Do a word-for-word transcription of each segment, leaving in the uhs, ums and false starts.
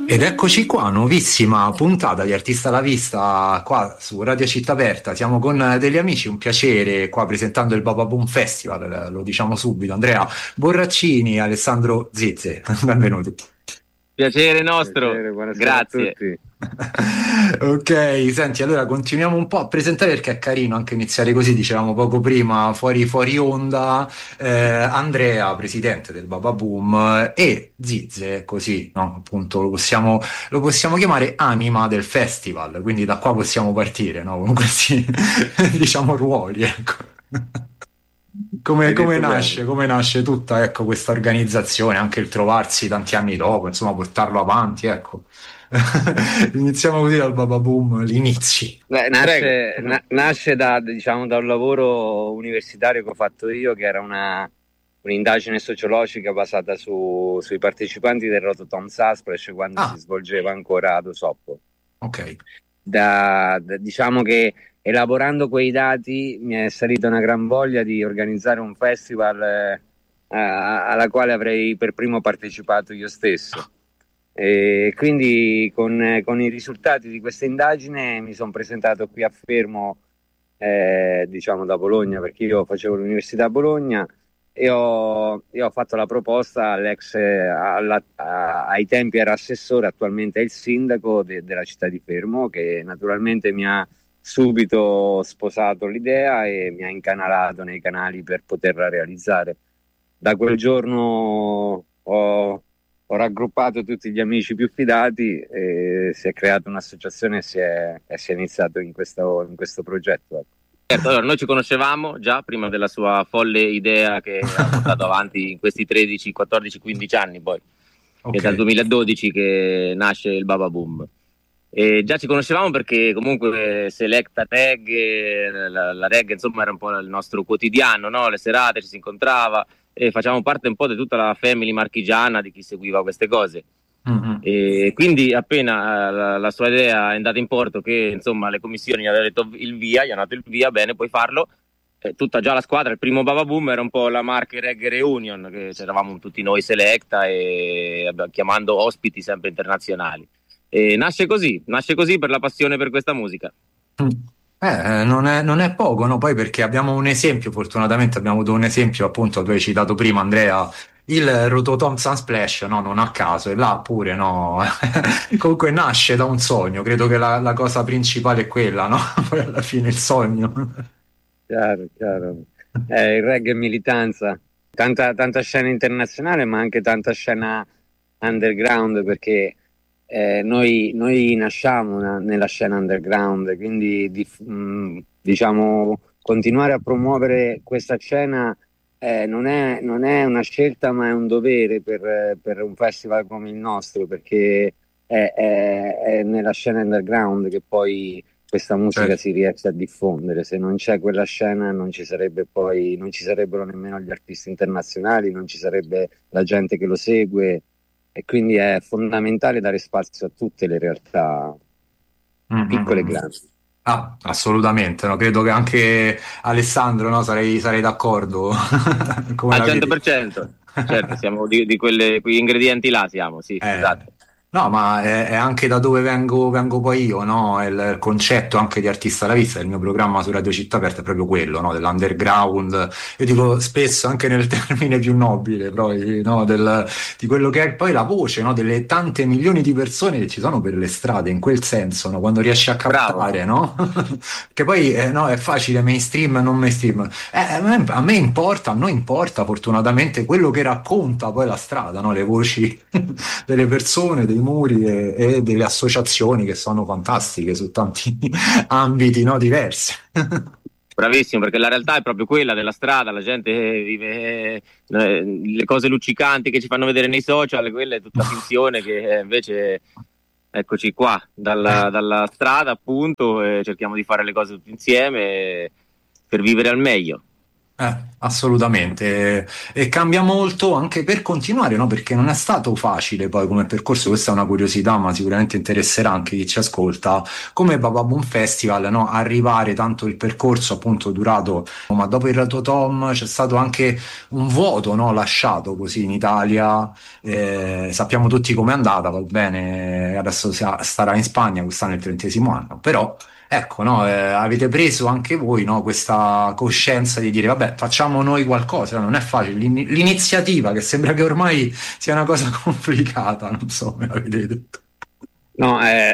Ed eccoci qua, nuovissima puntata di Artista alla Vista qua su Radio Città Aperta. Siamo con degli amici, un piacere qua presentando il Baba Boom Festival, lo diciamo subito. Andrea Borraccini, Alessandro Zizze, benvenuti. Piacere nostro, Piacere, buonasera a grazie. tutti. Ok, senti, allora continuiamo un po' a presentare perché è carino anche iniziare così, dicevamo poco prima, fuori, fuori onda, eh, Andrea, presidente del Baba Boom, e Zizze, così, no? Appunto lo possiamo, lo possiamo chiamare anima del festival, quindi da qua possiamo partire, no? Con questi, diciamo, ruoli, ecco. Come, Hai come detto nasce, bene. come nasce tutta, ecco, questa organizzazione, anche il trovarsi tanti anni dopo, insomma, portarlo avanti, ecco. Iniziamo così dal Baba Boom, gli inizi. Beh, Prego. nasce, na- nasce da, diciamo, da un lavoro universitario che ho fatto io, che era una, un'indagine sociologica basata su- sui partecipanti del Rototom Sunsplash quando si Ah, svolgeva ancora ad Osoppo. ok. Da, da- diciamo che elaborando quei dati mi è salita una gran voglia di organizzare un festival eh, a- alla quale avrei per primo partecipato io stesso. E quindi con, con i risultati di questa indagine mi sono presentato qui a Fermo, eh, diciamo da Bologna, perché io facevo l'università a Bologna e ho, e ho fatto la proposta all'ex, eh, alla- a- ai tempi era assessore, attualmente è il sindaco de- della città di Fermo, che naturalmente mi ha subito sposato l'idea e mi ha incanalato nei canali per poterla realizzare. Da quel giorno ho ho raggruppato tutti gli amici più fidati e si è creata un'associazione e si è, e si è iniziato in questo, in questo progetto. Ecco. Certo, allora noi ci conoscevamo già prima della sua folle idea che ha portato avanti in questi tredici, quattordici, quindici anni poi, Ok. è dal duemiladodici che nasce il Baba Boom. E già ci conoscevamo perché comunque Selecta Reggae, la, la reggae insomma era un po' il nostro quotidiano, no? Le serate ci si incontrava e facciamo parte un po' di tutta la family marchigiana di chi seguiva queste cose. Mhm. E quindi appena eh, la, la sua idea è andata in porto, che insomma le commissioni gli hanno detto il via, gli hanno dato il via, bene, puoi farlo. Eh, tutta già la squadra, il primo Baba Boom era un po' la Marche Reggae Reunion, che c'eravamo tutti noi Selecta e abbiamo- chiamando ospiti sempre internazionali. E nasce così, nasce così per la passione per questa musica. Mm. Eh, non è, non è poco, no? Poi perché abbiamo un esempio, fortunatamente abbiamo avuto un esempio, appunto, tu hai citato prima, Andrea, il Rototom Sunsplash, no? Non a caso, e là pure, no? Comunque nasce da un sogno, credo che la, la cosa principale è quella, no? Poi alla fine il sogno. Chiaro, chiaro. Eh, il reggae è militanza, tanta, tanta scena internazionale, ma anche tanta scena underground, perché eh, noi, noi nasciamo na- nella scena underground, quindi di- mh, diciamo continuare a promuovere questa scena eh, non è, non è una scelta, ma è un dovere per, per un festival come il nostro, perché è, è- è nella scena underground che poi questa musica Certo. si riesce a diffondere. Se non c'è quella scena non ci sarebbe poi, non ci sarebbero nemmeno gli artisti internazionali, non ci sarebbe la gente che lo segue e quindi è fondamentale dare spazio a tutte le realtà, piccole e Mm-hmm. grandi. Ah, assolutamente, no? Credo che anche Alessandro, no? Sarei, sarei d'accordo. Come Al la vedi? cento per cento, certo, siamo di, di quelle, quegli ingredienti là siamo, sì, Eh, esatto. no, ma è, è anche da dove vengo, vengo poi io, no? Il, il concetto anche di artista alla vista, il mio programma su Radio Città Aperta è proprio quello, no? Dell'underground. Io dico spesso anche nel termine più nobile, poi, no? Del, di quello che è poi la voce, no? Delle tante milioni di persone che ci sono per le strade, in quel senso, no? Quando riesci a Bravo. captare, no? Che poi eh, no, è facile mainstream e non mainstream. Eh, a me, a me importa, a noi importa fortunatamente quello che racconta poi la strada, no? Le voci delle persone, dei muri e, e delle associazioni che sono fantastiche su tanti ambiti, no, diversi. Bravissimo, perché la realtà è proprio quella della strada, la gente vive eh, le cose luccicanti che ci fanno vedere nei social, quella è tutta finzione che eh, invece eccoci qua, dalla, dalla strada appunto, e cerchiamo di fare le cose tutti insieme eh, per vivere al meglio. Eh, assolutamente, e cambia molto anche per continuare, no? Perché non è stato facile poi come percorso, questa è una curiosità, ma sicuramente interesserà anche chi ci ascolta, come Baba Boom Festival, no? Arrivare tanto il percorso appunto durato, ma dopo il Rototom c'è stato anche un vuoto, no? Lasciato così in Italia, eh, sappiamo tutti com'è andata, va bene, adesso sia- starà in Spagna, quest'anno è il trentesimo anno, però ecco, no, eh, avete preso anche voi, no, questa coscienza di dire, vabbè, facciamo noi qualcosa, non è facile. L'ini- L'iniziativa, che sembra che ormai sia una cosa complicata, non so come l'avete detto. No, eh,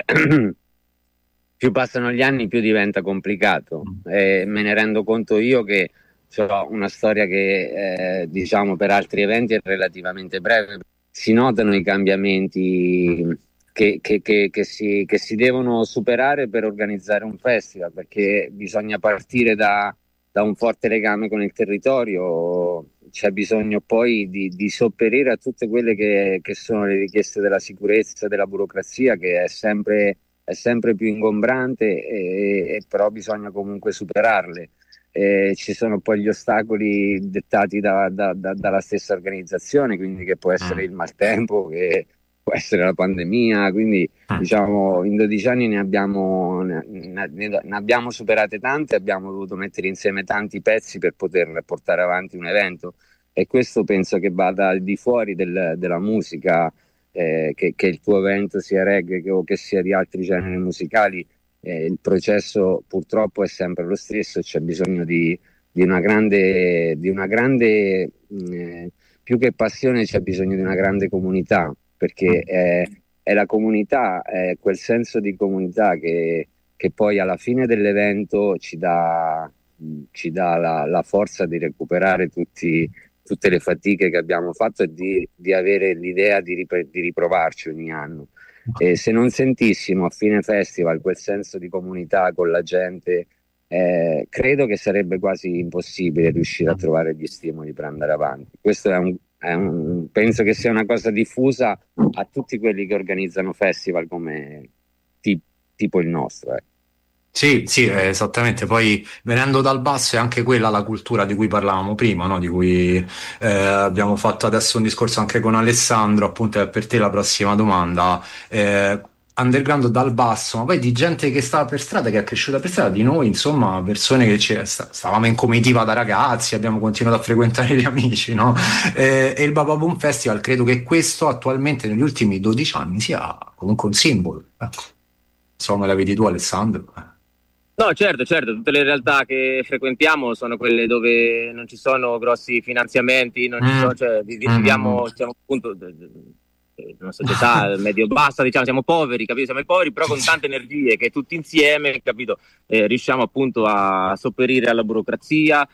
più passano gli anni più diventa complicato. Eh, me ne rendo conto io che ho una storia che eh, diciamo per altri eventi è relativamente breve. Si notano i cambiamenti che, che- che- che si, che si devono superare per organizzare un festival, perché bisogna partire da, da un forte legame con il territorio. C'è bisogno poi di, di sopperire a tutte quelle che, che sono le richieste della sicurezza, della burocrazia, che è sempre è sempre più ingombrante, e, e però bisogna comunque superarle. Eh, ci sono poi gli ostacoli dettati da- da- da- dalla stessa organizzazione, quindi che può essere Mm. il maltempo, che può essere la pandemia, quindi Mm. diciamo in dodici anni ne abbiamo, ne, ne- ne abbiamo superate tante, abbiamo dovuto mettere insieme tanti pezzi per poter portare avanti un evento, e questo penso che vada al di fuori del- della musica, eh, che, che il tuo evento sia reggae che- o che sia di altri generi musicali. Eh, il processo purtroppo è sempre lo stesso, c'è bisogno di, di una grande, di una grande mh, eh, più che passione, c'è bisogno di una grande comunità, perché è, è la comunità, è quel senso di comunità che, che poi alla fine dell'evento ci dà, ci dà la, la forza di recuperare tutti tutte le fatiche che abbiamo fatto, e di, di avere l'idea di, rip- di riprovarci ogni anno. E se non sentissimo a fine festival quel senso di comunità con la gente, eh, credo che sarebbe quasi impossibile riuscire a trovare gli stimoli per andare avanti. Questo è un, è un- penso che sia una cosa diffusa a tutti quelli che organizzano festival come ti- tipo il nostro. eh. Sì, sì, eh, esattamente. Poi venendo dal basso è anche quella la cultura di cui parlavamo prima, no? Di cui eh, abbiamo fatto adesso un discorso anche con Alessandro, appunto è per te la prossima domanda. Eh, underground dal basso, ma poi di gente che stava per strada, che è cresciuta per strada, di noi, insomma, persone che ci, sta- stavamo in comitiva da ragazzi, abbiamo continuato a frequentare gli amici, no? Eh, e il Baba Boom Festival, credo che questo attualmente negli ultimi dodici anni sia comunque un simbolo. Ecco. Insomma, la vedi tu, Alessandro? No, certo, certo, tutte le realtà che frequentiamo sono quelle dove non ci sono grossi finanziamenti, non ci Mm. sono, cioè, vi- vi- Mm. viviamo, siamo appunto d- d- d- una società medio-bassa, diciamo, siamo poveri, capito? Siamo poveri, però con tante energie che tutti insieme, capito, eh, riusciamo appunto a sopperire alla burocrazia,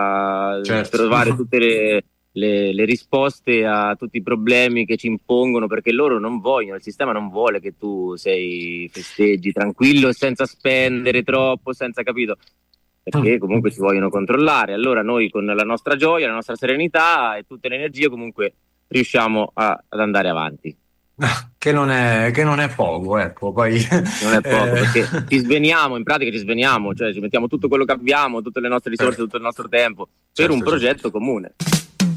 a Certo. trovare tutte le, le- le risposte a tutti i problemi che ci impongono, perché loro non vogliono, il sistema non vuole che tu sei festeggi tranquillo senza spendere troppo, senza capito, perché comunque ci vogliono controllare. Allora noi con la nostra gioia, la nostra serenità e tutte le energie comunque riusciamo a- ad andare avanti. Che non è, che non è poco, ecco, poi Non è poco, eh, perché ci sveniamo, in pratica ci sveniamo, cioè ci mettiamo tutto quello che abbiamo, tutte le nostre risorse, certo, tutto il nostro tempo per un certo, certo. progetto comune.